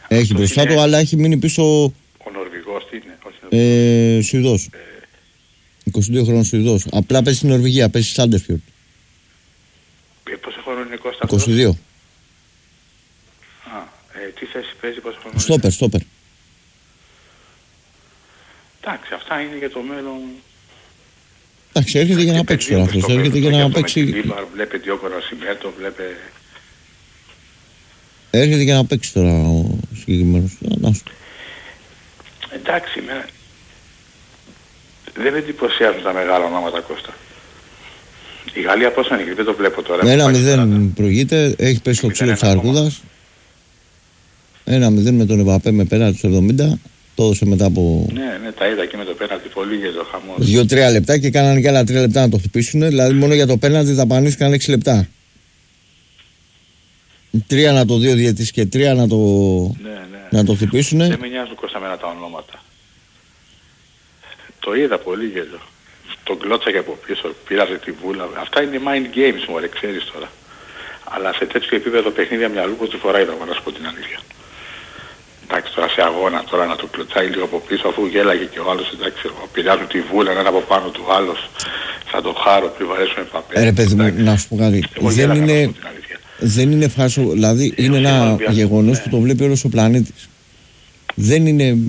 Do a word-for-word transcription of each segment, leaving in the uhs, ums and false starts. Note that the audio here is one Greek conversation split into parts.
Έχει μπροστά του, αλλά έχει μείνει πίσω. Ο Νορβηγός τι είναι, ε, Σουηδός. Ε... είκοσι δύο χρόνων Σουηδός. Απλά παίζει στην Νορβηγία, παίζει στη Σάντερφιορντ. Ε, πόσο χρόνο είναι Κώστα? είκοσι δύο. Α, ε, τι θέση παίζει, πόσο χρόνο? Στόπερ, στόπερ. Εντάξει, αυτά είναι για το μέλλον. Εντάξει, έρχεται για να παίξει τώρα αυτός. Έρχεται για να παίξει. Βλέπε Διόκο Νασιμέτο, βλέπε. Έρχεται για να παίξει τώρα ο συγκεκριμένος. Εντάξει, με... δεν με εντυπωσιάζουν τα μεγάλα ονόματα, Κώστα. Η Γαλλία πώς είναι, δεν το βλέπω τώρα. Ένα μηδέν προηγείται, έχει πέσει το ξύλο της Αρκούδας. Ένα μηδέν με τον Εμπαπέ με πέναλτι στο εβδομήντα. Το έδωσε μετά από. Ναι, ναι, τα είδα και με το πέναλτι πολύ για το χαμό. Δύο-τρία λεπτά και κάνανε και άλλα τρία λεπτά να το χτυπήσουν. Δηλαδή μόνο για το πέναλτι δαπανίστηκαν έξι λεπτά. Τρία να το δει ο διαιτητής και τρία να το, ναι, ναι. να το χτυπήσουν. Δεν με νοιάζουν Κώστα μένα τα ονόματα. Το είδα πολύ γέλιο. Τον κλώτσακε από πίσω, πήραζε τη βούλα. Αυτά είναι mind games, μωρέ, ξέρεις τώρα. Αλλά σε τέτοιο επίπεδο παιχνίδια μυαλού πρώτη φορά είδα, να σου πω την αλήθεια. Εντάξει, τώρα σε αγώνα τώρα να το κλωτσάει λίγο από πίσω, αφού γέλαγε και ο άλλος, εντάξει, πειράζουν τη βούλα, ένα από πάνω του άλλος. Θα το χάρω, πριν βαρέσουμε παπέλα. Ρε παιδί μου, να σου πω κάτι. Δεν είναι, δεν είναι φάσο, δηλαδή είναι ένα γεγονός που το βλέπει όλος ο πλανήτης. Δεν είναι.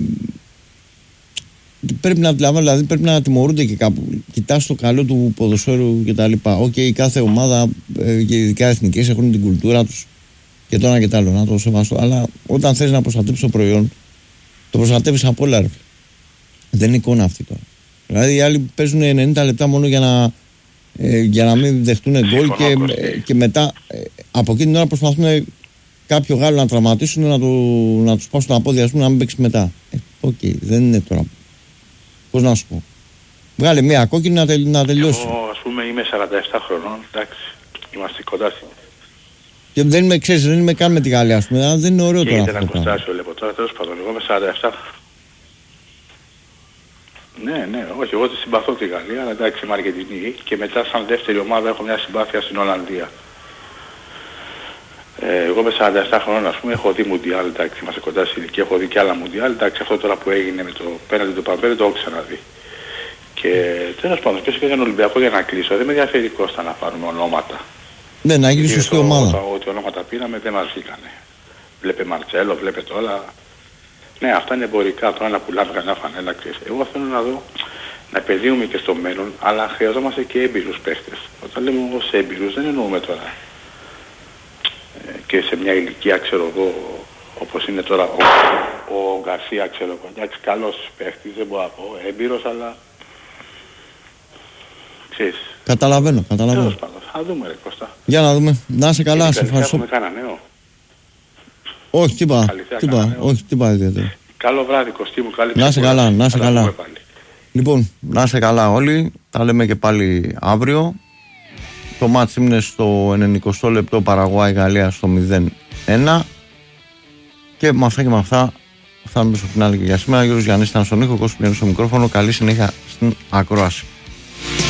Πρέπει να αντιλαμβάνει, δηλαδή πρέπει να τιμωρούνται και κάπου. Κοιτάς το καλό του ποδοσφαίρου κτλ. Οκ, okay, κάθε ομάδα ε, και ειδικά εθνικές έχουν την κουλτούρα τους και το ένα και το άλλο, να το σεβαστώ. Αλλά όταν θες να προστατεύεις το προϊόν, το προστατεύεις από όλα. Ρε. Δεν είναι εικόνα αυτή τώρα. Δηλαδή οι άλλοι παίζουν ενενήντα λεπτά μόνο για να, ε, για να μην δεχτούν γκολ και, ε, και μετά ε, από εκείνη την ώρα προσπαθούν κάποιο Γάλλο να τραυματίσουν, να, το, να τους πάσουν τα πόδια, ας πούμε, να μην παίξει μετά. Οκ, okay, δεν είναι τώρα. Πώς να σου πω. Βγάλε μία κόκκινη να, τελ, να τελειώσει. Εγώ ας πούμε είμαι σαράντα επτά χρονών, εντάξει, είμαστε κοντά στην. Και δεν είμαι, ξέρεις, δεν είμαι καν με τη Γαλλία, ας πούμε, αλλά δεν είναι ωραίο και τώρα. Και ήταν κοστάσιο, λέω τώρα, τέλος πάντων, εγώ είμαι σαράντα επτά. Ναι, ναι, όχι, εγώ τη συμπαθώ τη Γαλλία, αλλά εντάξει, είμαι Αργεντινή και μετά σαν δεύτερη ομάδα έχω μια συμπάθεια στην Ολλανδία. Ε, εγώ με σαράντα επτά χρόνων, ας πούμε, έχω δει Μουντιάλ, εντάξει, είμαστε κοντά στην ηλικία, έχω δει και άλλα Μουντιάλ, εντάξει, αυτό τώρα που έγινε με το πέναντι του Παμπέλη το έχω ξαναδεί. Και τέλος πάντων, ποιος έκανε Ολυμπιακό για να κλείσω, δεν με ενδιαφέρει Κώστα να πάρουμε ονόματα. Ναι, να γίνει σωστή ομάδα. Ό,τι ονόματα πήραμε δεν μας βγήκανε. Βλέπε Μαρτσέλο, βλέπε τώρα. Ναι, αυτά είναι εμπορικά, τώρα να πουλάμε κανένα φανέλα, ξέρεις. Εγώ θέλω να δω, να επενδύουμε και στο μέλλον, αλλά χρειαζόμαστε και έμπειρους παίχτες. Όταν λέμε όμως έμπειρους, δεν εννοούμε τώρα. Και σε μια ηλικία, ξέρω εγώ, όπως είναι τώρα ο, ο Γκαρσία, ξέρω εγώ, εντάξει, καλός παίχτης, δεν μπορώ να πω, έμπειρος, αλλά ξέρεις. Καταλαβαίνω, καταλαβαίνω. Τέλος πάντων, θα δούμε ρε Κώστα. Για να δούμε, να είσαι καλά, σε ευχαριστώ. Έχουμε κανένα νέο. Όχι, τι είπα, τι είπα, όχι, τι είπα ιδιαίτερα. Καλό βράδυ Κωστή μου, καλή να είσαι καλά, να είσαι καλά. Λοιπόν, να είσαι καλά όλοι, τα λέμε και πάλι αύριο. Το μάτς είναι στο ενενηκοστό λεπτό, Παραγουάη Γαλλία στο μηδέν ένα. Και με αυτά και με αυτά φτάνουμε στο φινάλε και για σήμερα. Γιώργος Γιάννης ήταν στον ήχο, Κώστας Πλιανός στο μικρόφωνο. Καλή συνέχεια στην ακρόαση.